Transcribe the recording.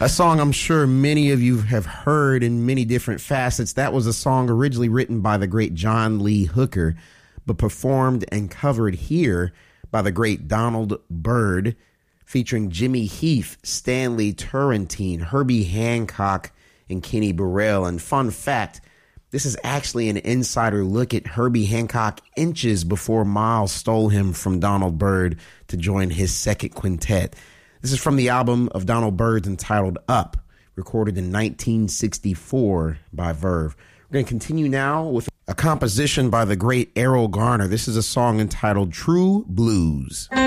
A song I'm sure many of you have heard in many different facets. That was a song originally written by the great John Lee Hooker, but performed and covered here by the great Donald Byrd, featuring Jimmy Heath, Stanley Turrentine, Herbie Hancock, and Kenny Burrell. And fun fact, this is actually an insider look at Herbie Hancock inches before Miles stole him from Donald Byrd to join his second quintet. This is from the album of Donald Byrd's entitled Up, recorded in 1964 by Verve. We're going to continue now with a composition by the great Errol Garner. This is a song entitled True Blues.